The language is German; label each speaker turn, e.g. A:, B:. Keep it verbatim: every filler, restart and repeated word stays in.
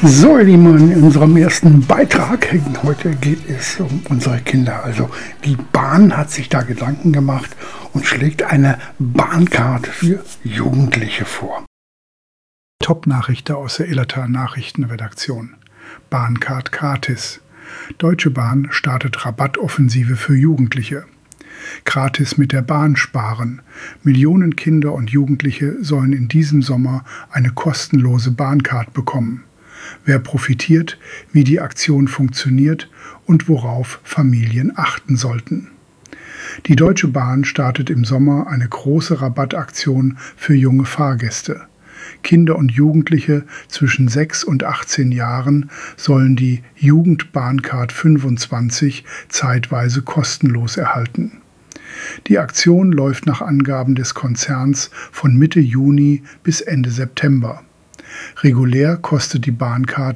A: So, ihr Lieben, in unserem ersten Beitrag, heute geht es um unsere Kinder. Also die Bahn hat sich da Gedanken gemacht und schlägt eine Bahncard für Jugendliche vor.
B: Top-Nachricht aus der Illertal Nachrichtenredaktion. Bahncard gratis. Deutsche Bahn startet Rabattoffensive für Jugendliche. Gratis mit der Bahn sparen. Millionen Kinder und Jugendliche sollen in diesem Sommer eine kostenlose Bahncard bekommen. Wer profitiert, wie die Aktion funktioniert und worauf Familien achten sollten. Die Deutsche Bahn startet im Sommer eine große Rabattaktion für junge Fahrgäste. Kinder und Jugendliche zwischen sechs und achtzehn Jahren sollen die Jugendbahncard fünfundzwanzig zeitweise kostenlos erhalten. Die Aktion läuft nach Angaben des Konzerns von Mitte Juni bis Ende September. Regulär kostet die Bahncard